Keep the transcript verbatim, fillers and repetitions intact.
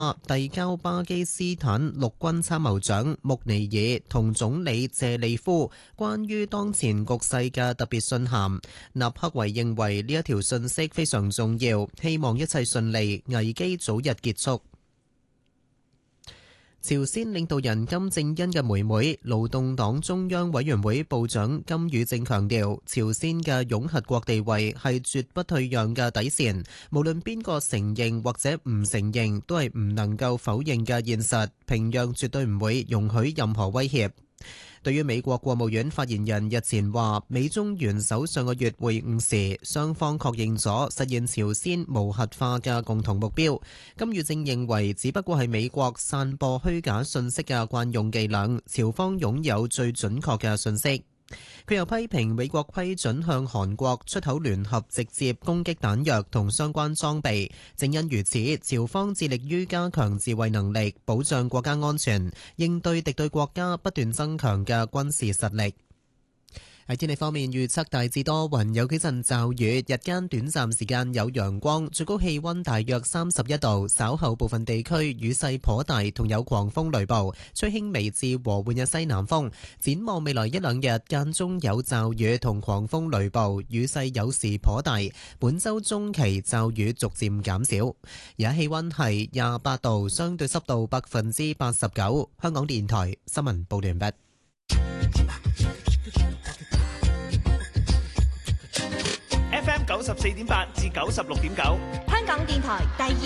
遞交巴基斯坦陸軍參謀長穆尼爾同總理謝利夫關於當前局勢嘅特別信函。納克維認為呢一條信息非常重要，希望一切順利，危機早日結束。朝鮮領導人金正恩嘅妹妹、勞動黨中央委員會部長金與正強調，朝鮮嘅擁核國地位係絕不退讓嘅底線，無論邊個承認或者唔承認，都係唔能夠否認嘅現實。平壤絕對唔會容許任何威脅。對於美國國務院發言人日前話，美中元首上個月會晤時，雙方確認咗實現朝鮮無核化嘅共同目標。金與正認為，只不過係美國散播虛假信息嘅慣用伎倆，朝方擁有最準確嘅信息。佢又批評美國批准向韓國出口聯合直接攻擊彈藥同相關裝備，正因如此，朝方致力於加強自衛能力，保障國家安全，應對敵對國家不斷增強嘅軍事實力。喺天氣方面，預測大致多雲，有幾陣驟雨，日間短暫時間有陽光，最高氣溫大約三十一度。稍後部分地區雨勢頗大，同有狂風雷暴，吹輕微至和緩嘅西南風。展望未來一兩日，間中有驟雨同狂風雷暴，雨勢有時頗大。本週中期驟雨逐漸減少。而家氣溫係廿八度，相對濕度百分之八十九。香港電台新聞報道完畢。 F M 九十四點八至九十六點九， 香港電台第二